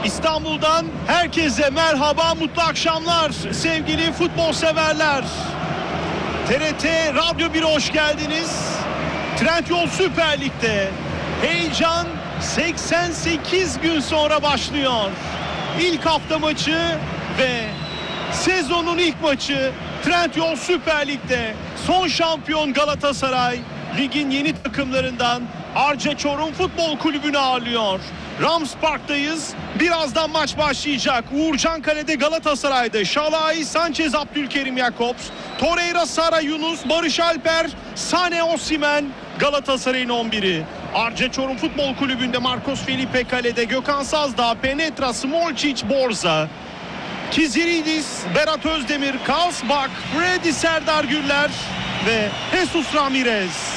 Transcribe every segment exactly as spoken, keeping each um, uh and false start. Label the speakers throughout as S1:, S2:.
S1: İstanbul'dan herkese merhaba, mutlu akşamlar sevgili futbol severler. T R T Radyo bir'e hoş geldiniz. Trendyol Süper Lig'de heyecan seksen sekiz gün sonra başlıyor. İlk hafta maçı ve sezonun ilk maçı Trendyol Süper Lig'de. Son şampiyon Galatasaray ligin yeni takımlarından Arca Çorum Futbol Kulübü'nü ağırlıyor. Rams Park'tayız. Birazdan maç başlayacak. Uğurcan kalede Galatasaray'da. Şalai, Sanchez, Abdülkerim Jakobs, Torreira, Sara, Yunus, Barış Alper, Sane, Osimhen Galatasaray'ın on biri. Arca Çorum Futbol Kulübü'nde Marcos Felipe kalede, Gökhan Sazdağ, Penetra, Smolcic, Borza, Kiziridis, Berat Özdemir, Kalsbak, Freddy, Serdar Gürler ve Jesus Ramirez.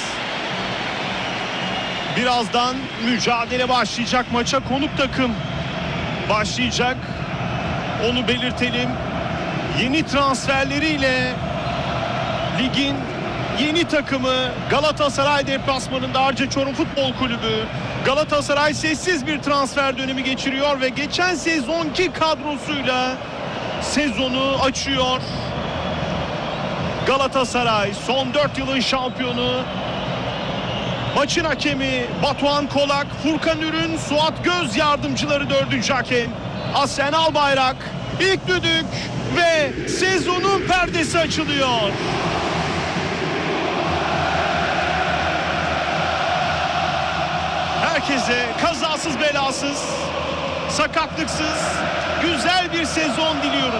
S1: Birazdan mücadele başlayacak. Maça konuk takım başlayacak. Onu belirtelim. Yeni transferleriyle ligin yeni takımı Galatasaray deplasmanında Arca Çorum Futbol Kulübü. Galatasaray sessiz bir transfer dönemi geçiriyor ve geçen sezonki kadrosuyla sezonu açıyor. Galatasaray son dört yılın şampiyonu. Maçın hakemi Batuhan Kolak, Furkan Ürün, Suat Göz yardımcıları dördüncü hakem. Aslen Albayrak, ilk düdük ve sezonun perdesi açılıyor. Herkese kazasız belasız, sakatlıksız, güzel bir sezon diliyoruz.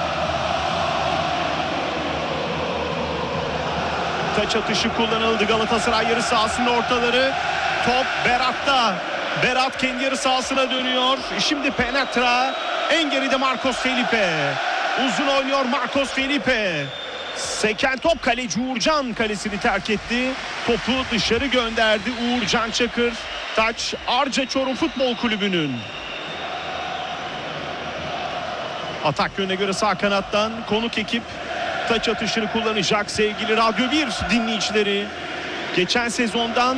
S1: Taç atışı kullanıldı. Galatasaray yarı sahasının ortaları. Top Berat'ta. Berat kendi yarı sahasına dönüyor. Şimdi Penetra. En geride Marcos Felipe. Uzun oynuyor Marcos Felipe. Seken top, kaleci Uğurcan kalesini terk etti. Topu dışarı gönderdi Uğurcan Çakır. Taç Arca Çorum Futbol Kulübü'nün. Atak yönüne göre sağ kanattan konuk ekip taç atışını kullanacak sevgili Radyo bir dinleyicileri. Geçen sezondan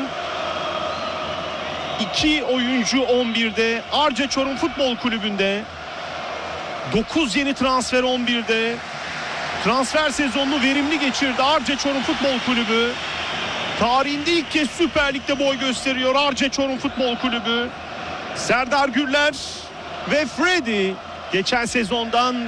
S1: iki oyuncu on birde Arca Çorum Futbol Kulübü'nde. dokuz yeni transfer on birde. Transfer sezonunu verimli geçirdi Arca Çorum Futbol Kulübü. Tarihinde ilk kez Süper Lig'de boy gösteriyor Arca Çorum Futbol Kulübü. Serdar Gürler ve Freddy geçen sezondan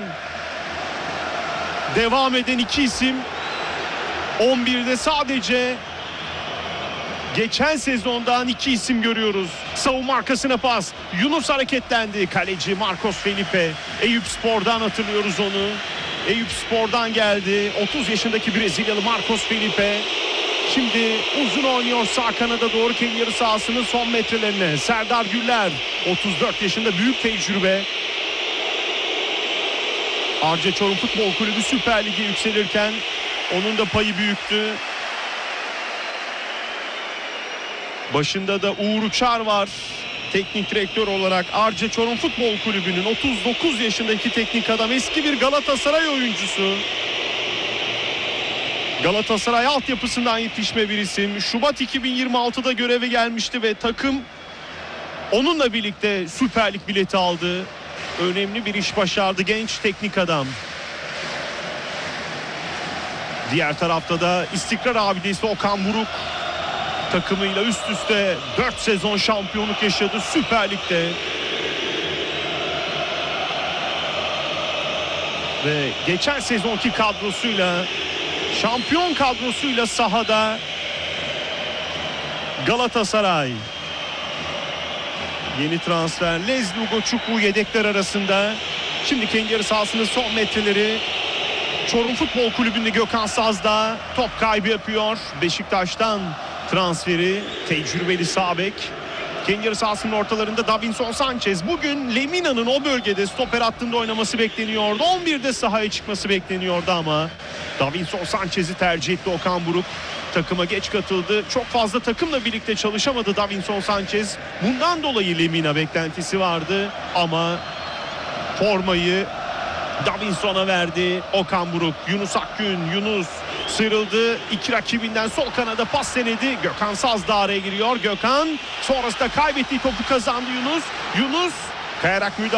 S1: devam eden iki isim. on birde sadece geçen sezondan iki isim görüyoruz. Savunma arkasına pas. Yunus hareketlendi. Kaleci Marcos Felipe. Eyüpspor'dan hatırlıyoruz onu. Eyüpspor'dan geldi. otuz yaşındaki Brezilyalı Marcos Felipe. Şimdi uzun oynuyor sağ kanada doğru kendi yarı sahasının son metrelerine. Serdar Gürler. otuz dört yaşında, büyük tecrübe. Arca Çorum Futbol Kulübü Süper Lig'e yükselirken onun da payı büyüktü. Başında da Uğur Uçar var. Teknik direktör olarak Arca Çorum Futbol Kulübü'nün otuz dokuz yaşındaki teknik adam, eski bir Galatasaray oyuncusu. Galatasaray altyapısından yetişme bir isim. Şubat iki bin yirmi altıda göreve gelmişti ve takım onunla birlikte Süper Lig bileti aldı. Önemli bir iş başardı genç teknik adam. Diğer tarafta da istikrar abidesi Okan Buruk takımıyla üst üste dört sezon şampiyonluk yaşadı Süper Lig'de. Ve geçen sezonki kadrosuyla, şampiyon kadrosuyla sahada Galatasaray. Yeni transfer Leslie Ugochukwu yedekler arasında. Şimdi kendi yarı sahasının son metreleri. Çorum Futbol Kulübü'nde Gökhan Sazdağ top kaybı yapıyor. Beşiktaş'tan transferi tecrübeli sağ bek. Kendi yarı sahasının ortalarında Davinson Sanchez. Bugün Lemina'nın o bölgede stoper hattında oynaması bekleniyordu. on birde sahaya çıkması bekleniyordu ama Davinson Sanchez'i tercih etti Okan Buruk. Takıma geç katıldı. Çok fazla takımla birlikte çalışamadı Davinson Sanchez. Bundan dolayı Lemina beklentisi vardı ama formayı Davinson'a verdi Okan Buruk. Yunus Akgün, Yunus sıyrıldı. İki rakibinden sol kanada pas denedi. Gökhan Sazdağ araya giriyor. Gökhan sonrasında kaybettiği topu kazandı Yunus. Yunus kayarak müdahale.